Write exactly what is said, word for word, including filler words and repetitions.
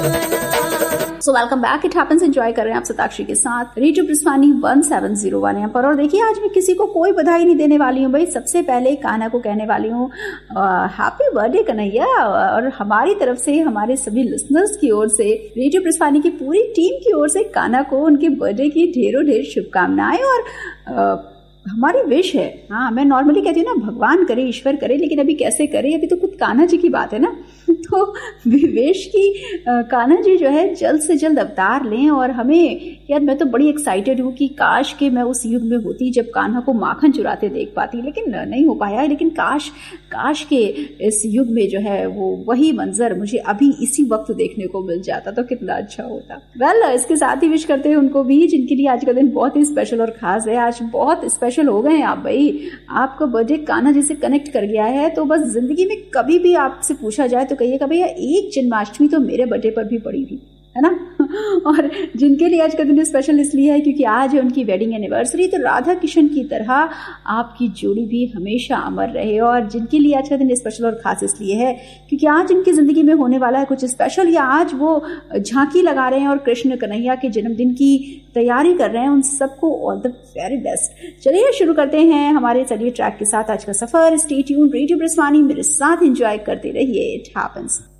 So welcome back, it happens enjoy कर रहे हैं आप सताक्षी के साथ radio ब्रिस्वानी one seven zero one यहाँ पर। और देखिए आज मैं किसी को कोई बधाई नहीं देने वाली हूँ भाई। सबसे पहले कान्हा को कहने वाली हूँ हैप्पी बर्थडे कन्हैया। और हमारी तरफ से, हमारे सभी लिसनर्स की ओर से, रेडियो ब्रिस्वानी की पूरी टीम की ओर से कान्हा को उनके बर्थडे की ढेरों ढेर शुभकामनाएं। और आ, हमारी विश है, हाँ मैं नॉर्मली कहती हूँ ना भगवान करे ईश्वर करे, लेकिन अभी कैसे करे, अभी तो खुद कान्हा जी की बात है ना। तो विश की कान्हा जी जो है जल्द से जल्द अवतार लें। और हमें यार मैं तो बड़ी एक्साइटेड हूँ कि काश के मैं उस युग में होती जब कान्हा को माखन चुराते देख पाती, लेकिन नहीं हो पाया। लेकिन काश काश के इस युग में जो है वो वही मंजर मुझे अभी इसी वक्त देखने को मिल जाता तो कितना अच्छा होता। वेल well, इसके साथ ही विश करते हैं उनको भी जिनके लिए आज का दिन बहुत ही स्पेशल और खास है। आज बहुत स्पेशल हो गए हैं आप भाई, आपका बर्थडे कान्हा जी से कनेक्ट कर गया है। तो बस जिंदगी में कभी भी आपसे पूछा जाए तो कहिएगा भैया एक जन्माष्टमी तो मेरे बर्थडे पर भी पड़ी थी, है ना। और जिनके लिए आज का दिन स्पेशल इसलिए है क्योंकि आज है उनकी वेडिंग एनिवर्सरी। तो राधा किशन की तरह आपकी जोड़ी भी हमेशा अमर रहे। और जिनके लिए आज का दिन स्पेशल और खास इसलिए है क्योंकि आज उनकी जिंदगी में होने वाला है कुछ स्पेशल, या आज वो झांकी लगा रहे हैं और कृष्ण कन्हैया के जन्मदिन की तैयारी कर रहे हैं। उन सबको ऑल द वेरी बेस्ट। चलिए शुरू करते हैं हमारे चलिए ट्रैक के साथ आज का सफर। स्टे ट्यून्ड, रेडियो ब्रिस्वानी मेरे साथ एंजॉय करते रहिए। It happens.